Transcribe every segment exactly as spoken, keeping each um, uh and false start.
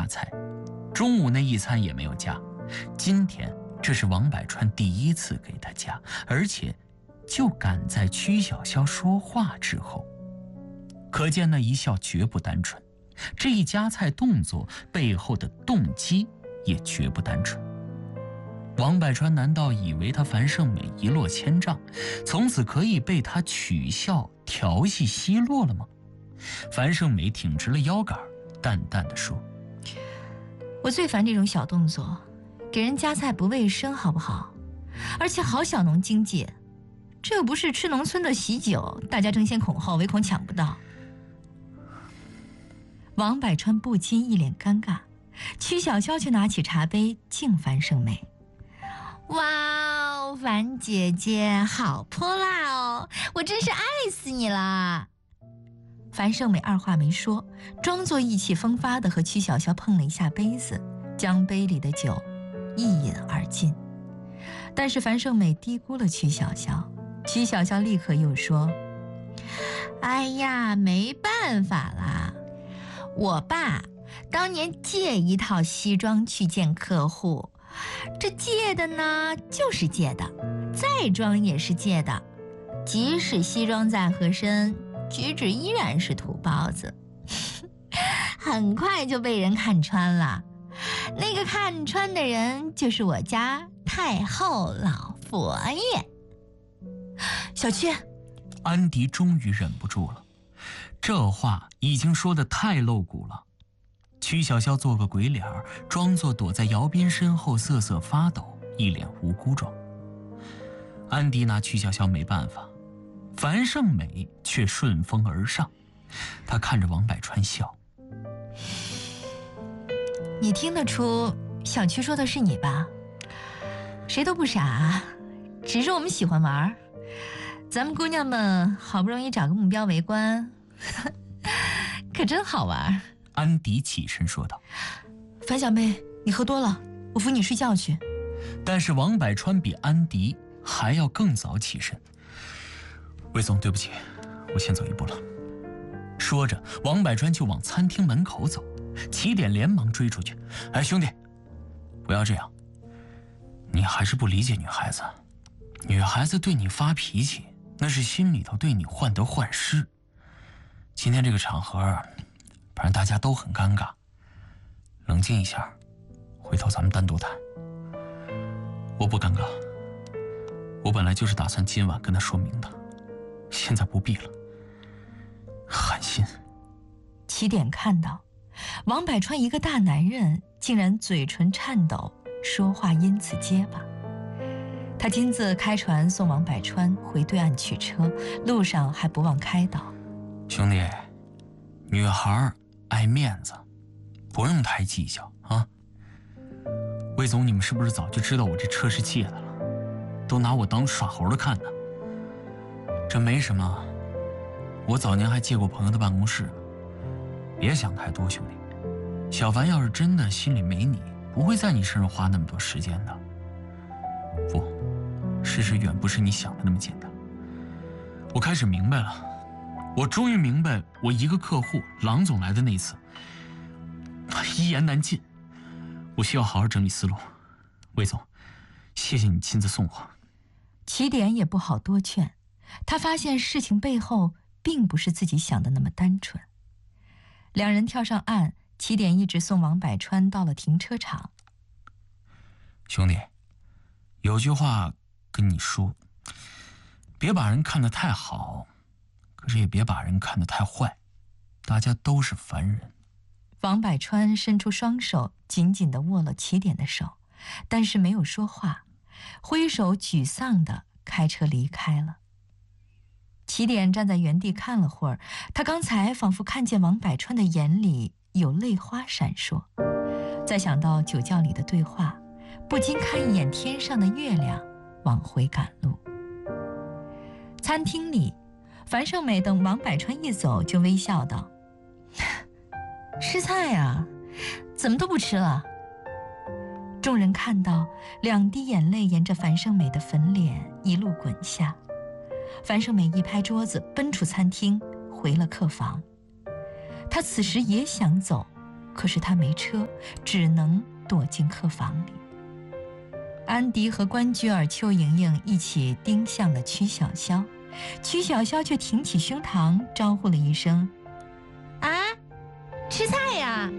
菜，中午那一餐也没有加。今天这是王百川第一次给他加，而且就赶在曲筱绡说话之后。可见那一笑绝不单纯，这一夹菜动作背后的动机也绝不单纯。王百川难道以为他樊胜美一落千丈，从此可以被他取笑调戏奚落了吗？樊胜美挺直了腰杆，淡淡地说： 我最烦这种小动作，给人夹菜不卫生好不好？而且好小农经济，这又不是吃农村的喜酒，大家争先恐后，唯恐抢不到。王百川不禁一脸尴尬，曲筱绡却拿起茶杯敬樊胜美。哇哦，樊姐姐好泼辣哦，我真是爱死你了。樊胜美二话没说，装作意气风发地和曲筱绡碰了一下杯子，将杯里的酒一饮而尽。但是樊胜美低估了曲筱绡，曲筱绡立刻又说：哎呀，没办法啦，我爸当年借一套西装去见客户，这借的呢就是借的，再装也是借的，即使西装再合身，举止依然是土包子。很快就被人看穿了，那个看穿的人就是我家太后老佛爷。小曲， 安迪终于忍不住了，这话已经说得太露骨了。曲筱绡做个鬼脸，装作躲在姚斌身后瑟瑟发抖，一脸无辜状。安迪拿曲筱绡没办法，樊胜美却顺风而上。他看着王百川笑： 你听得出小曲说的是你吧？谁都不傻，只是我们喜欢玩。咱们姑娘们好不容易找个目标围观，可真好玩。 安迪起身说道： 樊小妹，你喝多了，我扶你睡觉去。 但是王百川比安迪还要更早起身。魏总，对不起，我先走一步了。说着，王百川就往餐厅门口走，起点连忙追出去：哎，兄弟，不要这样，你还是不理解女孩子。女孩子对你发脾气，那是心里头对你患得患失。今天这个场合，不然大家都很尴尬。冷静一下，回头咱们单独谈。我不尴尬，我本来就是打算今晚跟他说明的，现在不必了。寒心。 起点看到王百川一个大男人竟然嘴唇颤抖，说话因此结巴。他亲自开船送王百川回对岸取车，路上还不忘开导： 兄弟，女孩爱面子，不用太计较啊。魏总，你们是不是早就知道我这车是借的了？都拿我当耍猴的看呢。这没什么，我早年还借过朋友的办公室。别想太多，兄弟。小樊要是真的心里没你，不会在你身上花那么多时间的。不，事实远不是你想的那么简单。我开始明白了，我终于明白，我一个客户郎总来的那次，一言难尽。我需要好好整理思路。魏总，谢谢你亲自送我。 起点也不好多劝，他发现事情背后并不是自己想的那么单纯。两人跳上岸，起点一直送王百川到了停车场。 兄弟，有句话跟你说，别把人看得太好，可是也别把人看得太坏，大家都是凡人。 王百川伸出双手，紧紧地握了起点的手，但是没有说话，挥手沮丧地开车离开了。起点站在原地看了会儿，他刚才仿佛看见王百川的眼里有泪花闪烁，再想到酒窖里的对话，不禁看一眼天上的月亮，往回赶路。餐厅里，樊胜美等王百川一走，就微笑道：吃菜呀，怎么都不吃了？众人看到两滴眼泪沿着樊胜美的粉脸一路滚下，樊胜美一拍桌子，奔出餐厅，回了客房。她此时也想走， 可是他没车，只能躲进客房里。安迪和关雎尔、邱莹莹一起盯向了曲小潇，曲小潇却挺起胸膛，招呼了一声：“啊，吃菜呀！”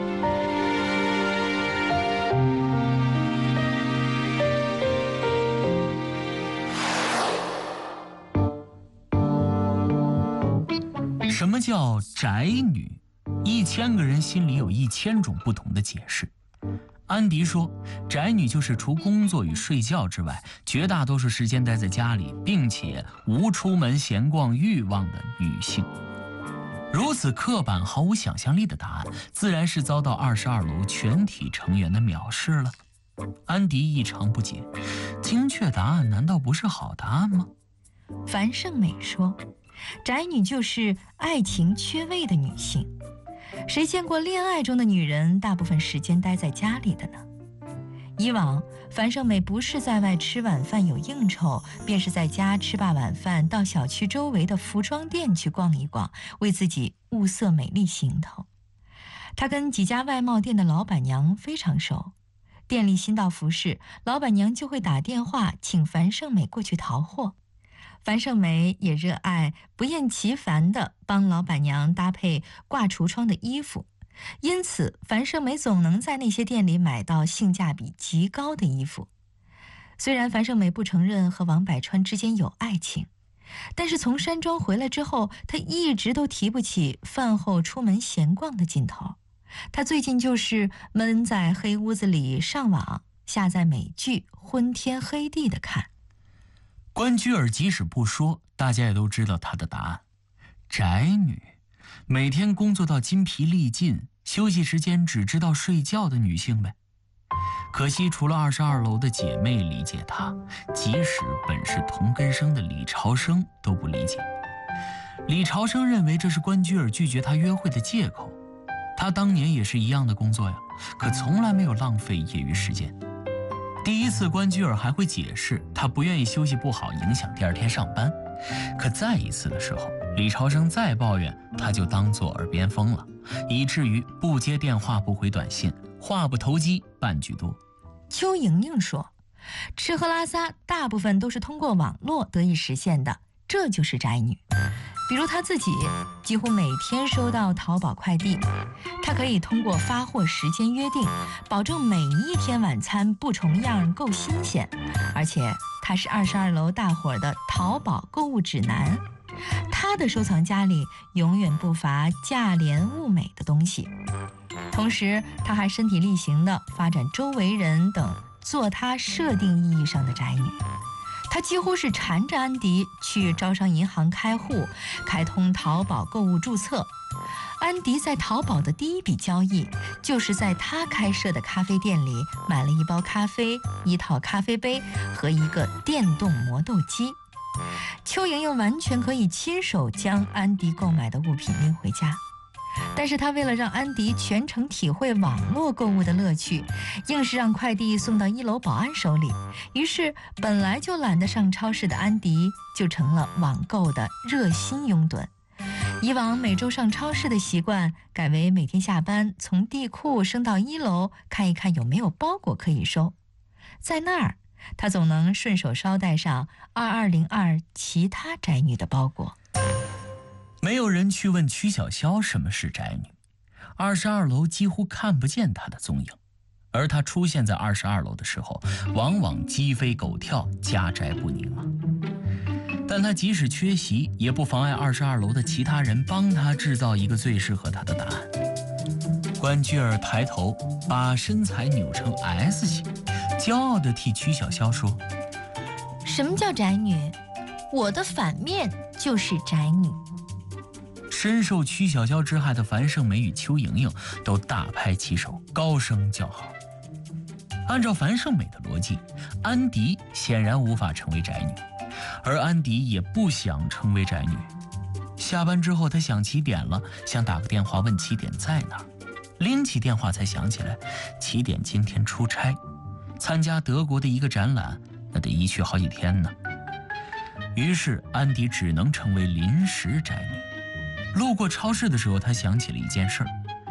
什么叫宅女？一千个人心里有一千种不同的解释。安迪说，宅女就是除工作与睡觉之外，绝大多数时间待在家里，并且无出门闲逛欲望的女性。如此刻板毫无想象力的答案，自然是遭到二十二楼全体成员的藐视了。安迪异常不解，精确答案难道不是好答案吗？ 樊胜美说，宅女就是爱情缺位的女性。谁见过恋爱中的女人大部分时间待在家里的呢？以往樊胜美不是在外吃晚饭有应酬，便是在家吃罢晚饭到小区周围的服装店去逛一逛，为自己物色美丽行头。她跟几家外贸店的老板娘非常熟，店里新到服饰，老板娘就会打电话请樊胜美过去淘货。樊胜美也热爱不厌其烦地帮老板娘搭配挂橱窗的衣服，因此樊胜美总能在那些店里买到性价比极高的衣服。虽然樊胜美不承认和王百川之间有爱情，但是从山庄回来之后，她一直都提不起饭后出门闲逛的劲头。她最近就是闷在黑屋子里上网，下载美剧昏天黑地的看。 关雎尔即使不说，大家也都知道她的答案：宅女，每天工作到筋疲力尽，休息时间只知道睡觉的女性呗。可惜除了二十二楼的姐妹理解她，即使本是同根生的李朝生都不理解。李朝生认为这是关雎尔拒绝他约会的借口，他当年也是一样的工作呀，可从来没有浪费业余时间。第一次关雎尔还会解释他不愿意休息不好影响第二天上班，可再一次的时候，李朝生再抱怨他就当作耳边风了，以至于不接电话不回短信，话不投机半句多。 邱莹莹说，吃喝拉撒大部分都是通过网络得以实现的，这就是宅女。比如她自己几乎每天收到淘宝快递，她可以通过发货时间约定，保证每一天晚餐不重样够新鲜，而且她是二十二楼大伙的淘宝购物指南。她的收藏夹里永远不乏价廉物美的东西，同时她还身体力行地发展周围人等做她设定意义上的宅女。他几乎是缠着安迪去招商银行开户，开通淘宝购物注册。安迪在淘宝的第一笔交易，就是在他开设的咖啡店里买了一包咖啡、一套咖啡杯和一个电动磨豆机。邱莹莹完全可以亲手将安迪购买的物品拎回家，但是他为了让安迪全程体会网络购物的乐趣，硬是让快递送到一楼保安手里。于是本来就懒得上超市的安迪就成了网购的热心拥趸。以往每周上超市的习惯改为每天下班从地库升到一楼看一看有没有包裹可以收，在那儿他总能顺手捎带上二二零二其他宅女的包裹。 没有人去问曲小潇什么是宅女，二十二楼几乎看不见她的踪影，而她出现在二十二楼的时候，往往鸡飞狗跳，家宅不宁啊。但她即使缺席，也不妨碍二十二楼的其他人帮她制造一个最适合她的答案。关雎尔抬头，把身材扭成 S 型，骄傲地替曲小潇说：“ 什么叫宅女？我的反面就是宅女。” 深受曲小潇之害的樊胜美与邱莹莹都大拍其手，高声叫好。按照樊胜美的逻辑，安迪显然无法成为宅女，而安迪也不想成为宅女。下班之后，他想起点了，想打个电话问起点在哪儿。拎起电话才想起来，起点今天出差，参加德国的一个展览，那得一去好几天呢。于是安迪只能成为临时宅女。路过超市的时候，他想起了一件事儿：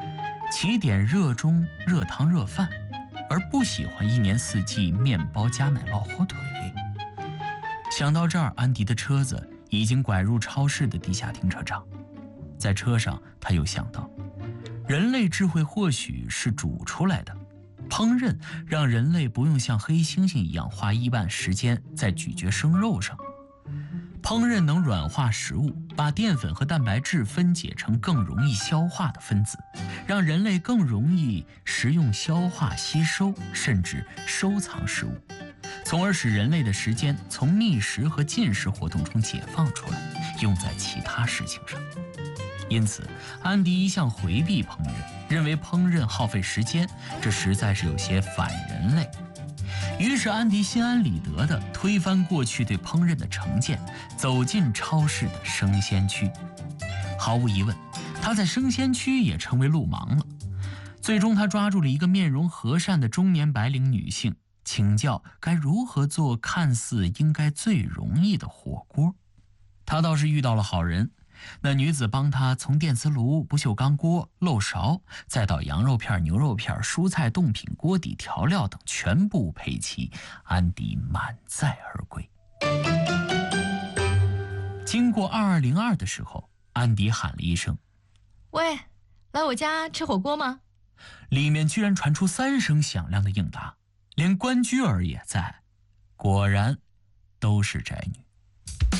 起点热衷热汤热饭，而不喜欢一年四季面包加奶酪火腿。想到这儿，安迪的车子已经拐入超市的地下停车场。在车上，他又想到，人类智慧或许是煮出来的，烹饪让人类不用像黑猩猩一样花一半时间在咀嚼生肉上。烹饪能软化食物，把淀粉和蛋白质分解成更容易消化的分子，让人类更容易食用、消化、吸收，甚至收藏食物，从而使人类的时间从觅食和进食活动中解放出来，用在其他事情上。因此，安迪一向回避烹饪，认为烹饪耗费时间，这实在是有些反人类。于是，安迪心安理得地推翻过去对烹饪的成见，走进超市的生鲜区。毫无疑问，他在生鲜区也成为路盲了。最终，他抓住了一个面容和善的中年白领女性，请教该如何做看似应该最容易的火锅。他倒是遇到了好人。那女子帮他从电磁炉、不锈钢锅、漏勺，再到羊肉片、牛肉片、蔬菜冻品、锅底调料等全部配齐，安迪满载而归。经过二二零二的时候，安迪喊了一声：“ 喂，来我家吃火锅吗？” 里面居然传出三声响亮的应答，连关雎儿也在，果然都是宅女。